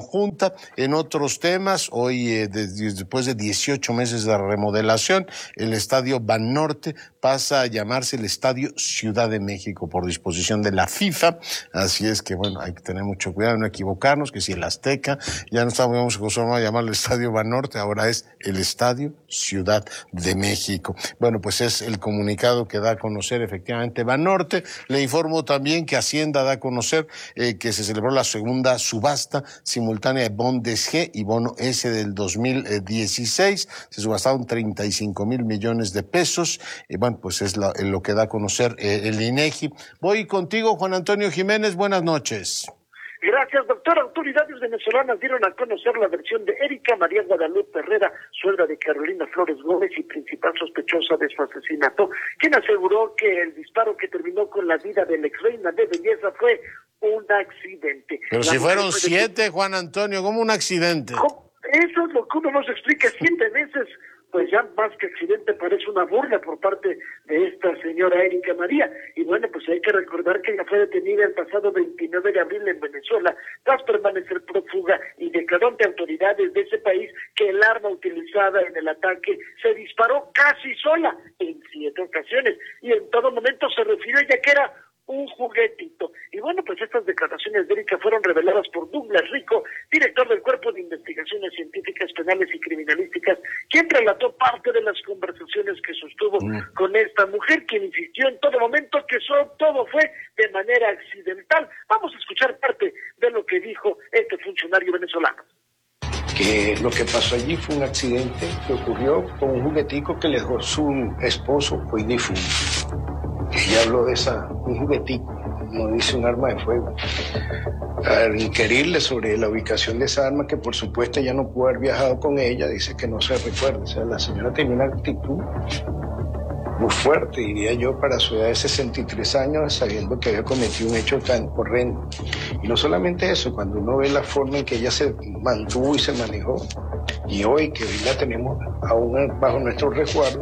conjunta. En otros temas, hoy, después de 18 meses de remodelación, el Estadio Banorte pasa a llamarse el Estadio Ciudad de México por disposición de la FIFA. Así es que, bueno, hay que tener mucho cuidado, no equivocarnos, que si el Azteca, ya no estamos acostumbrados a llamarlo el Estadio Banorte, ahora es el Estadio Ciudad de México. Bueno, pues es el comunicado que da a conocer efectivamente Banorte. Le informo también que Hacienda da a conocer que se celebró la segunda subasta simultánea de Bondes G y Bono S del 2016. Se subastaron 35,000 millones de pesos. Bueno, pues es lo que da a conocer el INEGI. Voy contigo, Juan Antonio Jiménez. Buenas noches. Gracias, doctor. Autoridades venezolanas dieron a conocer la versión de Erika María Guadalupe Herrera, suegra de Carolina Flores Gómez y principal sospechosa de su asesinato, quien aseguró que el disparo que terminó con la vida de la ex reina de belleza fue un accidente. Pero si fueron 7, Juan Antonio, ¿cómo un accidente? Eso es lo que uno nos explica 7 veces. Pues ya más que accidente parece una burla por parte de esta señora Erika María. Y bueno, pues hay que recordar que ella fue detenida el pasado 29 de abril en Venezuela tras permanecer prófuga y declaró ante autoridades de ese país que el arma utilizada en el ataque se disparó casi sola en 7 ocasiones y en todo momento se refirió a ella que era un juguetito. Y bueno, pues estas declaraciones de Erika fueron reveladas por Douglas Rico, director del Cuerpo de Investigaciones Científicas Penales y Criminalísticas, quien relató parte de las conversaciones que sostuvo con esta mujer, quien insistió en todo momento que todo fue de manera accidental. Vamos a escuchar parte de lo que dijo este funcionario venezolano. Que lo que pasó allí fue un accidente que ocurrió con un juguetico que le dejó su esposo, hoy difunto. Ella habló de un juguetico, no dice un arma de fuego. Al inquirirle sobre la ubicación de esa arma, que por supuesto ella no pudo haber viajado con ella, dice que no se recuerda. O sea, la señora tiene una actitud muy fuerte, diría yo, para su edad de 63 años, sabiendo que había cometido un hecho tan horrendo. Y no solamente eso, cuando uno ve la forma en que ella se mantuvo y se manejó, y hoy que hoy la tenemos aún bajo nuestro resguardo.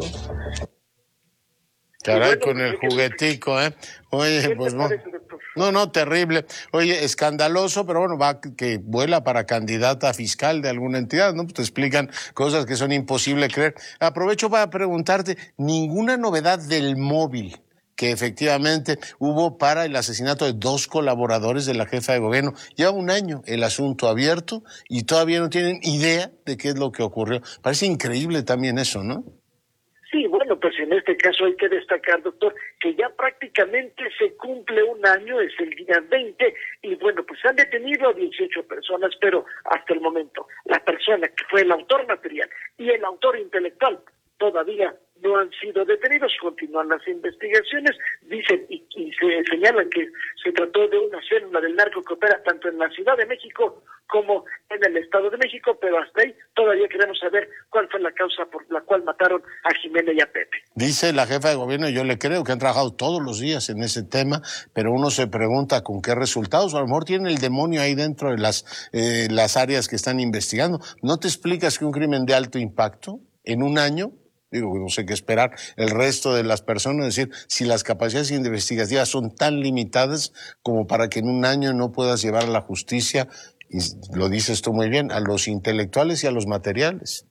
Caray, con el juguetico, ¿eh? Oye, pues no, terrible. Oye, escandaloso, pero bueno, va que vuela para candidata fiscal de alguna entidad, ¿no? Pues te explican cosas que son imposibles creer. Aprovecho para preguntarte, ¿ninguna novedad del móvil que efectivamente hubo para el asesinato de 2 colaboradores de la jefa de gobierno? Lleva 1 año el asunto abierto y todavía no tienen idea de qué es lo que ocurrió. Parece increíble también eso, ¿no? Sí, bueno, pues en este caso hay que destacar, doctor, que ya prácticamente se cumple 1 año, es el día 20, y bueno, pues han detenido a 18 personas, pero hasta el momento la persona que fue el autor material y el autor intelectual todavía no han sido detenidos. Continúan las investigaciones, dicen y se señalan que se trató de una célula del narco que opera tanto en la Ciudad de México como en el Estado de México, pero hasta ahí todavía queremos saber cuál fue la causa por la cual mataron a Jimena y a Pepe. Dice la jefa de gobierno, yo le creo, que han trabajado todos los días en ese tema, pero uno se pregunta con qué resultados. A lo mejor tiene el demonio ahí dentro de las áreas que están investigando. ¿No te explicas que un crimen de alto impacto en 1 año? Digo, no sé qué esperar el resto de las personas, es decir, si las capacidades investigativas son tan limitadas como para que en 1 año no puedas llevar a la justicia, y lo dices tú muy bien, a los intelectuales y a los materiales.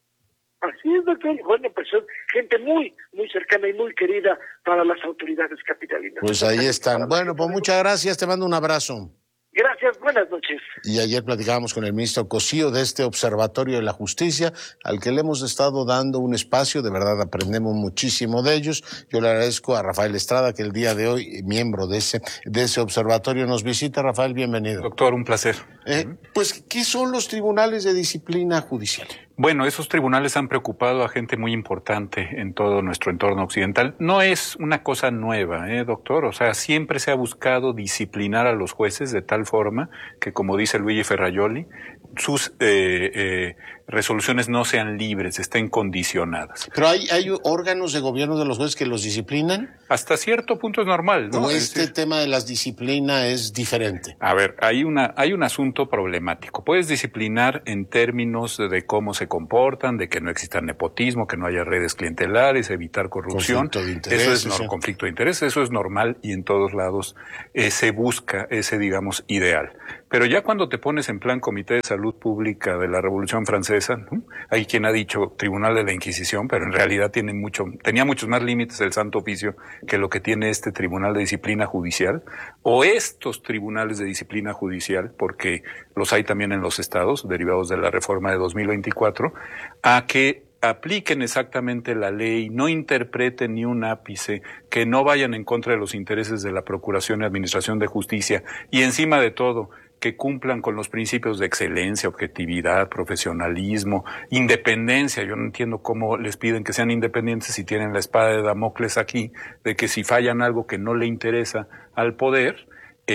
Así es, doctor. Bueno, pues son gente muy cercana y muy querida para las autoridades capitalinas. Pues ahí están. Bueno, pues muchas gracias, te mando un abrazo. Gracias, buenas noches. Y ayer platicábamos con el ministro Cosío de este Observatorio de la Justicia, al que le hemos estado dando un espacio, de verdad aprendemos muchísimo de ellos. Yo le agradezco a Rafael Estrada, que el día de hoy, miembro de ese observatorio, nos visita. Rafael, bienvenido. Doctor, un placer. Pues, ¿qué son los tribunales de disciplina judicial? Bueno, esos tribunales han preocupado a gente muy importante en todo nuestro entorno occidental. No es una cosa nueva, doctor. O sea, siempre se ha buscado disciplinar a los jueces de tal forma que, como dice Luigi Ferrajoli, sus resoluciones no sean libres, estén condicionadas. ¿Pero hay órganos de gobierno de los jueces que los disciplinan? Hasta cierto punto es normal, ¿no? ¿O tema de las disciplinas es diferente? A ver, hay un asunto problemático. Puedes disciplinar en términos de cómo se comportan, de que no exista nepotismo, que no haya redes clientelares, evitar corrupción. Conflicto de intereses. Conflicto de intereses, eso es normal y en todos lados se busca ese, digamos, ideal. Pero ya cuando te pones en plan Comité de Salud Pública de la Revolución Francesa, ¿no? Hay quien ha dicho Tribunal de la Inquisición, pero en realidad tenía muchos más límites el Santo Oficio que lo que tiene este Tribunal de Disciplina Judicial, o estos tribunales de disciplina judicial, porque los hay también en los estados, derivados de la reforma de 2024, a que apliquen exactamente la ley, no interpreten ni un ápice, que no vayan en contra de los intereses de la Procuración y Administración de Justicia, y encima de todo, que cumplan con los principios de excelencia, objetividad, profesionalismo, independencia. Yo no entiendo cómo les piden que sean independientes si tienen la espada de Damocles aquí, de que si fallan algo que no le interesa al poder,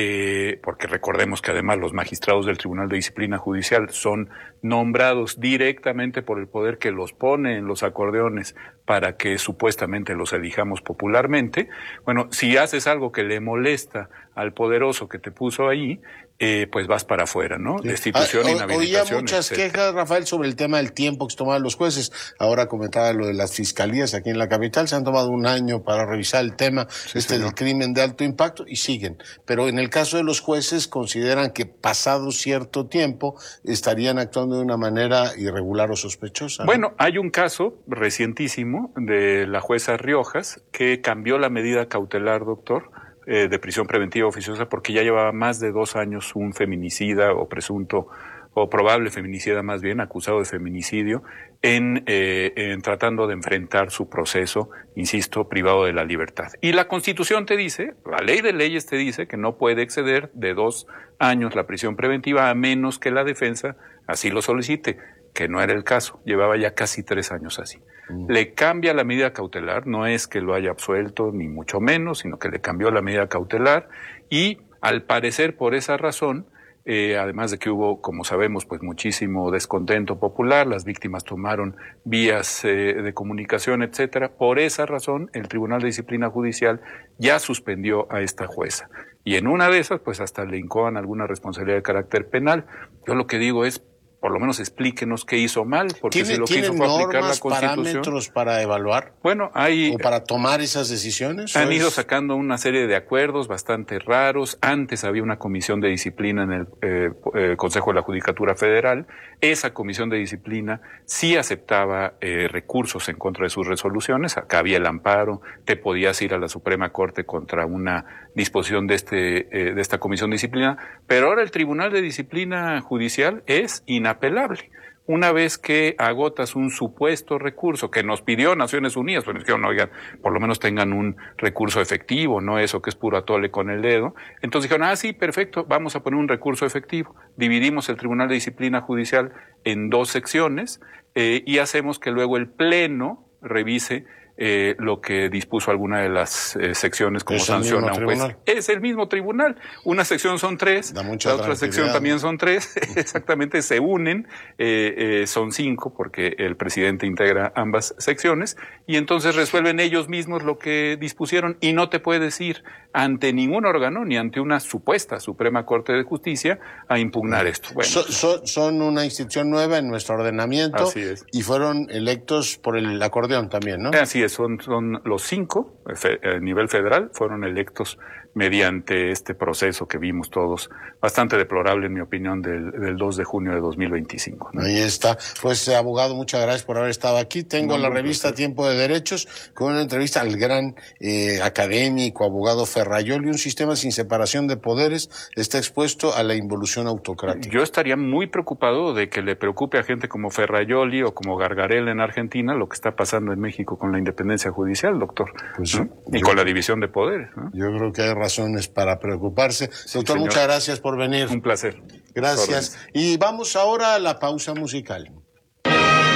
porque recordemos que además los magistrados del Tribunal de Disciplina Judicial son nombrados directamente por el poder que los pone en los acordeones para que supuestamente los elijamos popularmente. Bueno, si haces algo que le molesta al poderoso que te puso ahí, pues vas para afuera, ¿no? Sí. Destitución, inhabilitación, Oía muchas etcétera. quejas, Rafael, sobre el tema del tiempo que se tomaban los jueces. Ahora comentaba lo de las fiscalías aquí en la capital. Se han tomado un año para revisar el tema del crimen de alto impacto y siguen. Pero en el caso de los jueces consideran que pasado cierto tiempo estarían actuando de una manera irregular o sospechosa, ¿no? Bueno, hay un caso recientísimo de la jueza Riojas que cambió la medida cautelar, doctor, de prisión preventiva oficiosa, porque ya llevaba más de 2 años un feminicida o presunto o probable feminicida más bien, acusado de feminicidio, en tratando de enfrentar su proceso, insisto, privado de la libertad. Y la Constitución te dice, la ley de leyes te dice que no puede exceder de 2 años la prisión preventiva a menos que la defensa así lo solicite, que no era el caso, llevaba ya casi 3 años así. Le cambia la medida cautelar, no es que lo haya absuelto ni mucho menos, sino que le cambió la medida cautelar y al parecer por esa razón, además de que hubo, como sabemos, pues muchísimo descontento popular, las víctimas tomaron vías de comunicación, etcétera. Por esa razón, el Tribunal de Disciplina Judicial ya suspendió a esta jueza. Y en una de esas, pues hasta le incoan alguna responsabilidad de carácter penal. Yo lo que digo es, por lo menos explíquenos qué hizo mal, porque si lo que hizo fue aplicar la Constitución. ¿Tienen parámetros para evaluar? Bueno, hay... ¿O para tomar esas decisiones? Han ido sacando una serie de acuerdos bastante raros. Antes había una comisión de disciplina en el Consejo de la Judicatura Federal. Esa comisión de disciplina sí aceptaba recursos en contra de sus resoluciones. Acá había el amparo. Te podías ir a la Suprema Corte contra una disposición de esta comisión de disciplina. Pero ahora el Tribunal de Disciplina Judicial es inapelable. Una vez que agotas un supuesto recurso que nos pidió Naciones Unidas, pues dijeron, oigan, por lo menos tengan un recurso efectivo, no eso que es puro atole con el dedo. Entonces dijeron, sí, perfecto, vamos a poner un recurso efectivo. Dividimos el Tribunal de Disciplina Judicial en 2 secciones y hacemos que luego el Pleno revise lo que dispuso alguna de las secciones como sanción a un juez. Es el mismo tribunal. Una sección son 3, la otra sección también son 3, exactamente se unen, son 5 porque el presidente integra ambas secciones y entonces resuelven ellos mismos lo que dispusieron y no te puedes ir ante ningún órgano ni ante una supuesta Suprema Corte de Justicia a impugnar esto. Bueno, son una institución nueva en nuestro ordenamiento. Así es. Y fueron electos por el acordeón también, ¿no? Así es. Son los 5 a nivel federal, fueron electos mediante este proceso que vimos todos, bastante deplorable en mi opinión, del 2 de junio de 2025. ¿no? Ahí está. Pues abogado, muchas gracias por haber estado aquí. Tengo la revista Tiempo de Derechos con una entrevista al gran académico, abogado Ferrajoli. Un sistema sin separación de poderes está expuesto a la involución autocrática. Yo estaría muy preocupado de que le preocupe a gente como Ferrajoli o como Gargarella en Argentina lo que está pasando en México con la independencia judicial, doctor, pues, ¿no? Y con la división de poderes, ¿no? Yo creo que hay razones para preocuparse. Doctor, señor. Muchas gracias por venir. Un placer. Gracias. Y vamos ahora a la pausa musical.